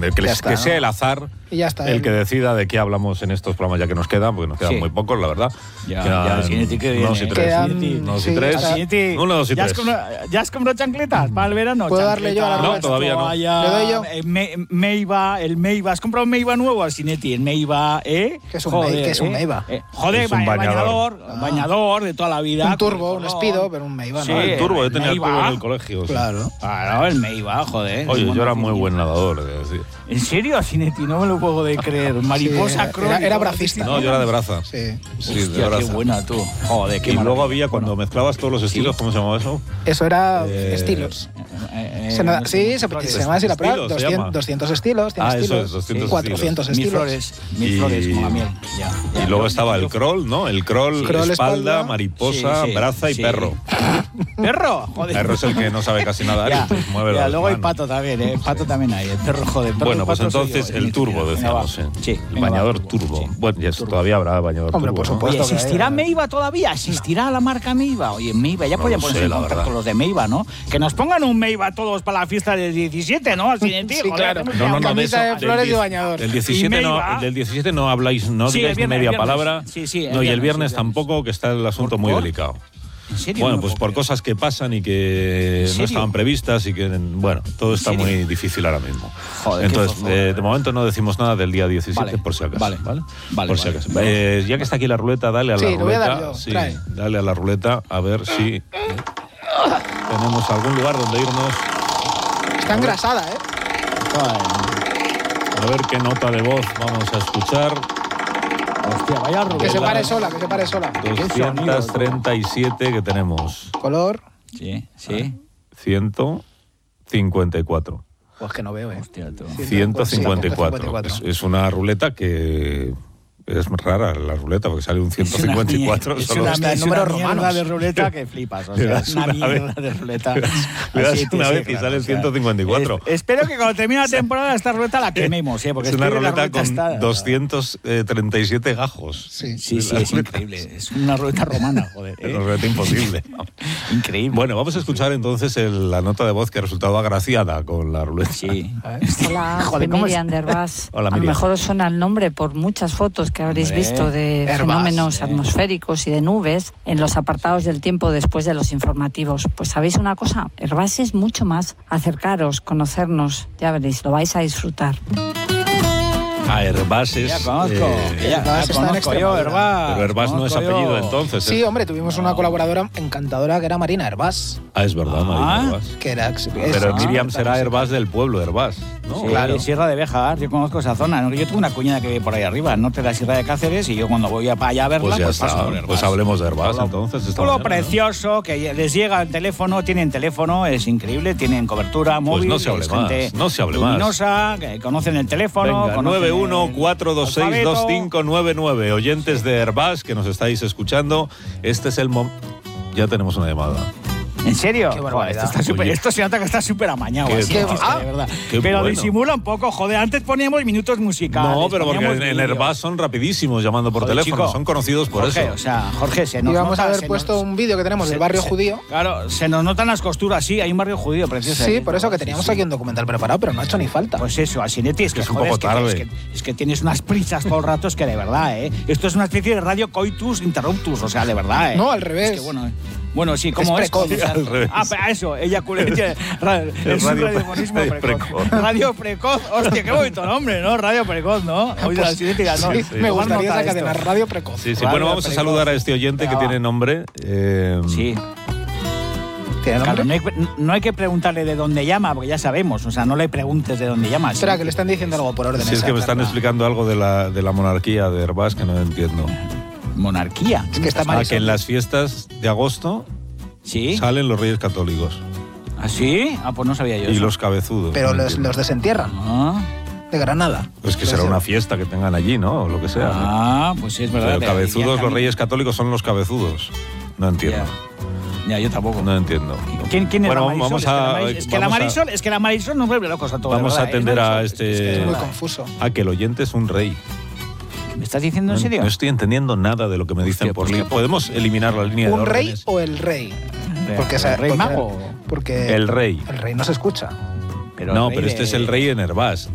que sea el azar y ya está, el que decida de qué hablamos en estos programas, ya que nos quedan, porque nos quedan muy pocos, la verdad. Ya, Sinetti, que viene. 2 y 3. 2 y 3. 1, 2 y 3. ¿Ya has comprado chancletas para el verano? ¿Puedo darle yo a la No, ruleta? todavía no. ¿Le doy yo? El Meiva. ¿Has comprado un Meiva nuevo al Sinetti? El Meiva, ¿eh? ¿Qué es un Meiva? Joder, Es un bañador de toda la vida. Un turbo, un Speedo, pero un Meiva, Sí, ¿no? El turbo, yo tenía el Meiva. turbo en el colegio. Sí. Claro. Claro, el Meiva, joder. Oye, yo era muy buen nadador, de decir. ¿En serio, Sinetti? No me lo puedo de creer. Mariposa Sí, crónica. era bracista. No, yo era de braza. Sí. Sí, de Hostia, qué braza. buena tú. Joder, qué Y luego maravilla. había, cuando mezclabas todos los estilos, ¿cómo se llamaba eso? Eso era estilos. Sí, se llama así la prueba. Estilos, se llama. 200 estilos, 100 Eso estilos. es, 200 400 Mil estilos. flores como la miel. Ya. Y luego estaba el crawl, ¿no? El crawl, Crawl, espalda, espalda. mariposa, Sí, sí, braza y sí. perro. ¿Perro? Joder. Perro es el que no sabe casi nadar Ya, y pues mueve ya, las luego hay manos. pato también, ¿eh? Pato también hay. El perro, joder. Perro Bueno, y pues pato soy entonces yo, el Sinetti. turbo, Venga, decíamos. va. Sí, El venga, bañador va, turbo. sí. Bueno, ya todavía habrá bañador Hombre, turbo, por ¿no? supuesto. Oye, ¿existirá Meiva todavía? ¿Existirá la marca Meiva? Oye, Meiva, ya No podían lo ponerse sé, en la contacto verdad. con los de Meiva, ¿no? Que nos pongan un Meiva todos para la fiesta del 17, ¿no? Así Sí, claro. No, de Camisa eso, de flores del y bañador. Del 17 no, Meiva. del 17 no habláis, no Sí, digáis el ni viernes, media el viernes. palabra. Sí, No, y el viernes el viernes. tampoco, que está el asunto muy ¿Por? delicado. ¿En serio? Bueno, No pues puedo por creer. cosas que pasan y que ¿En no serio? estaban previstas y que, bueno, todo está serio? muy difícil ahora mismo. Joder, qué Entonces, fofo. de momento no decimos nada del día 17 Vale, por si acaso. vale, ¿vale? vale, Por si vale. acaso. Ya que está aquí la ruleta, dale a la Sí, ruleta. lo voy a dar yo, Sí, trae. dale a la ruleta a ver si tenemos algún lugar donde irnos. Está engrasada, ¿eh? Joder. A ver qué nota de voz vamos a escuchar. Hostia, vaya ruleta. Que se pare sola, que se pare sola. 237 que tenemos. Color, Sí, sí. 154. pues que no veo, ¿eh? Hostia, tú. 154. 154. Es una ruleta que es rara, la ruleta, porque sale un 154. Es solo una, Hostia, es números una mierda romanos. de ruleta que flipas. O Le sea, das es una una mierda vez. de ruleta. Le das Así una sí, vez y claro, sale el 154. Espero que cuando termine la temporada esta ruleta la quememos, porque Es una estoy en la ruleta con está- 237 gajos. Sí. Sí, sí, es increíble. Es una ruleta romana, joder. Es una ruleta imposible. Increíble. Bueno, vamos a escuchar entonces la nota de voz que ha resultado agraciada con la ruleta. Sí. Hola, Joder, soy ¿cómo es? Miriam de Herbás. Hola, A lo Miriam. mejor os suena el nombre por muchas fotos que habréis Hombre, visto de Herbás, fenómenos atmosféricos y de nubes en los apartados del tiempo después de los informativos. Pues ¿sabéis una cosa? Herbás es mucho más. Acercaros, conocernos, ya veréis, lo vais a disfrutar. A Herbás es... Ya conozco. Herbás está en conozco yo, Extremadura. Herbás. pero Herbás no es Conozco yo. apellido entonces. Sí, hombre, tuvimos una colaboradora encantadora que era Marina Herbás. Ah, es verdad, Marina Herbás. Que era Pero Miriam será Herbás del pueblo, Herbás, ¿no? Sí, Claro. Sierra de Béjar, yo conozco esa zona. Yo tengo una cuñada que vive por ahí arriba, al norte de la Sierra de Cáceres, y yo cuando voy para allá a verla, Pues ya paso está. por Herbás. Pues hablemos de Herbás Pueblo- entonces. esta Pueblo mañana, ¿no? precioso, que les llega el teléfono, tienen teléfono, es incrible, tienen cobertura móvil. no se hable es más, gente no se hable más. luminosa, que conocen el teléfono. Venga, conocen el 914262599. Oyentes de Herbás que nos estáis escuchando, este es el momento. Ya tenemos una llamada. ¿En serio? Qué Joder, barbaridad. esto, está súper- Oye. esto se nota que está súper amañado. Qué así, bueno. es que de verdad. Qué Pero bueno. disimula un poco, joder. Antes poníamos minutos musicales. No, pero porque poníamos en vídeos. Herbás son rapidísimos llamando por Joder, teléfono, chico. son conocidos por Jorge, eso. o sea, Jorge, se nos Y vamos nota, a haber se puesto nos- un vídeo que tenemos del barrio judío. Claro, se nos notan las costuras, sí, hay un barrio judío precioso. Sí, ahí. por eso que teníamos aquí un documental preparado, pero no ha hecho ni falta. Pues eso, a Sinetti es que Es un joder, poco tarde. Es que tienes unas prisas todo el rato, es que de verdad, ¿eh? Esto es una especie de radio coitus interruptus, o sea, de verdad, ¿eh? No, al revés. Es que bueno, sí, ¿cómo es? precoz. O sea, Al revés. Ah, pero eso, ella es un radio radiofonismo precoz. precoz. Radio precoz, hostia, qué bonito nombre, ¿no? Radio precoz, ¿no? Oye, la Sinetti, no, Sí, me tomar gustaría nota esa de cadena, esto. Radio Precoz. Sí, sí. Radio Bueno, vamos a precoz. saludar a este oyente Venga, que va. tiene nombre. Sí. ¿Tiene Claro, nombre? no hay que preguntarle de dónde llama, porque ya sabemos, o sea, no le preguntes de dónde llama. Espera, que le están diciendo algo por orden. Si es que me están explicando algo de la monarquía de Herbás que no entiendo. Monarquía. Es que está Ah, mal. que en las fiestas de agosto ¿Sí? salen los reyes católicos ¿Ah, sí? Ah, pues no sabía yo y eso. los cabezudos. Pero no los entiendo. desentierran Ah, de Granada. Pues que será una fiesta que tengan allí, ¿no? O lo que sea. ¿no? ah, pues sí, es verdad. Pero cabezudos, los reyes católicos son los cabezudos. No entiendo. Ya, yo tampoco. No entiendo. ¿Quién es Bueno, la Marisol? vamos a- Es que la vamos a- Marisol, es que la Marisol nos vuelve locos a todos. Vamos de a verdad, atender ¿eh? a Marisol, este- Es muy verdad. confuso. Ah, que el oyente es un rey. ¿Me estás diciendo en serio? No estoy entendiendo nada de lo que me dicen Hostia, por pues línea. qué- ¿Podemos eliminar la línea de ¿Un rey órdenes? o el rey? ¿El esa- rey mago? Porque El rey. el rey no se escucha. No, pero este es el rey en Herbás.